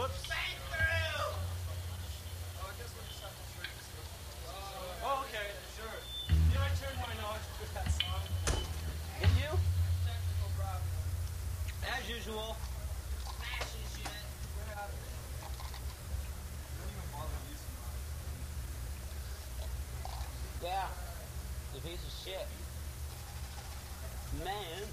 Whoops. Oh, okay, sure. You know, I turned mine off with that song. Did you? Technical problem. As usual. Smashing shit. We're out of it. Don't even bother using mine. Yeah. The piece of shit. Man.